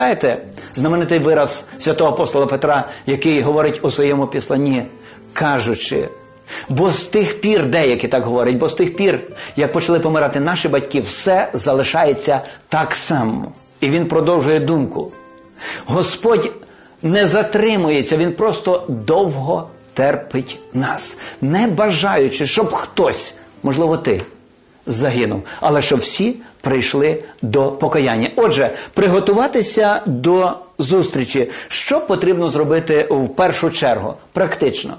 Знаєте, знаменитий вираз святого апостола Петра, який говорить у своєму післанні, кажучи, бо з тих пір, деякі так говорять, бо з тих пір, як почали помирати наші батьки, все залишається так само. І він продовжує думку. Господь не затримується, він просто довго терпить нас, не бажаючи, щоб хтось, можливо ти, загинув, але щоб всі прийшли до покаяння. Отже, приготуватися до зустрічі. Що потрібно зробити в першу чергу? Практично.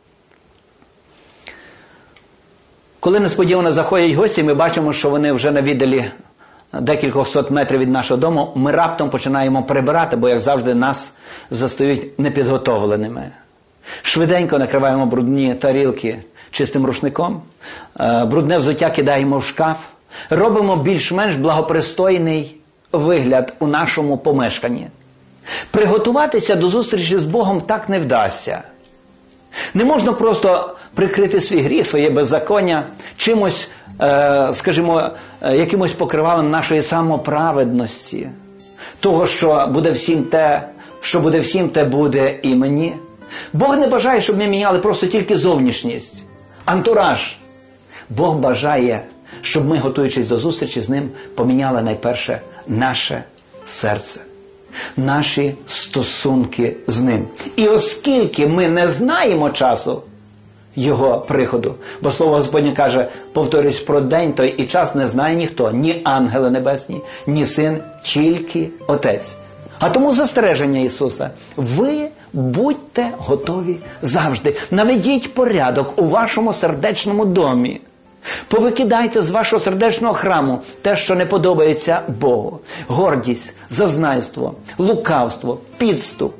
Коли несподівано заходять гості, ми бачимо, що вони вже на віддалі декількох сот метрів від нашого дому, ми раптом починаємо прибирати, бо, як завжди, нас застають непідготовленими. Швиденько накриваємо брудні тарілки чистим рушником, брудне взуття кидаємо в шкаф, робимо більш-менш благопристойний вигляд у нашому помешканні. Приготуватися до зустрічі з Богом так не вдасться. Не можна просто прикрити свій гріх, своє беззаконня чимось, скажімо, якимось покривалом нашої самоправедності. Того, що буде всім те буде і мені. Бог не бажає, щоб ми міняли просто тільки зовнішність, антураж. Бог бажає, щоб ми, готуючись до зустрічі з Ним, поміняли найперше наше серце, наші стосунки з Ним. І оскільки ми не знаємо часу Його приходу, бо Слово Господнє каже, повторюсь, про день той і час не знає ніхто, ні ангели небесні, ні Син, тільки Отець. А тому застереження Ісуса: ви будьте готові завжди. Наведіть порядок у вашому сердечному домі. Повикидайте з вашого сердечного храму те, що не подобається Богу. Гордість, зазнайство, лукавство, підступ.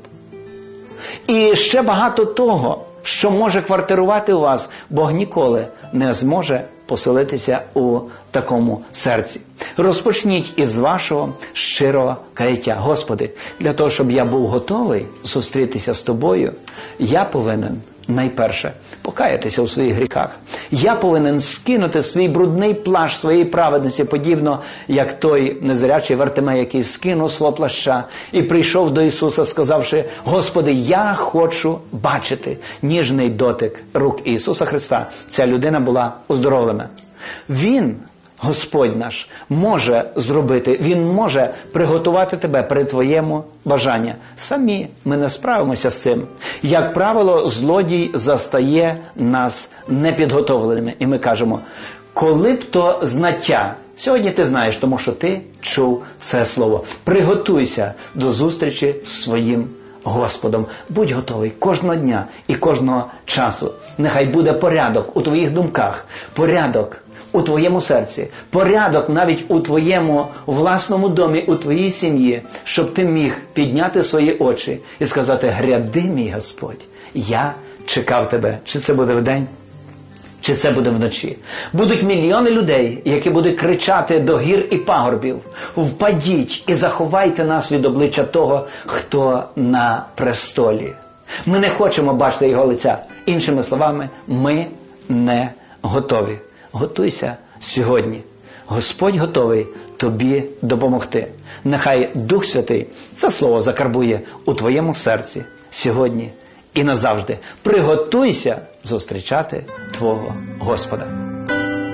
І ще багато того, що може квартирувати у вас. Бог ніколи не зможе поселитися у такому серці. Розпочніть із вашого щирого каяття. Господи, для того, щоб я був готовий зустрітися з Тобою, я повинен найперше покаятися у своїх гріхах. Я повинен скинути свій брудний плащ своєї праведності, подібно як той незрячий Вартимей, який скинув свого плаща і прийшов до Ісуса, сказавши: Господи, я хочу бачити ніжний дотик рук Ісуса Христа. Ця людина була оздоровлена. Він, Господь наш, може зробити, Він може приготувати тебе при твоєму бажанні. Самі ми не справимося з цим. Як правило, злодій застає нас непідготовленими. І ми кажемо: коли б то знаття. Сьогодні ти знаєш, тому що ти чув це слово. Приготуйся до зустрічі з своїм Господом. Будь готовий кожного дня і кожного часу. Нехай буде порядок у твоїх думках, порядок у твоєму серці, порядок навіть у твоєму власному домі, у твоїй сім'ї, щоб ти міг підняти свої очі і сказати: гряди, мій Господь, я чекав тебе. Чи це буде вдень, чи це буде вночі. Будуть мільйони людей, які будуть кричати до гір і пагорбів: впадіть і заховайте нас від обличчя того, хто на престолі. Ми не хочемо бачити його лиця. Іншими словами, ми не готові. Готуйся сьогодні. Господь готовий тобі допомогти. Нехай Дух Святий це слово закарбує у твоєму серці сьогодні і назавжди. Приготуйся зустрічати твого Господа.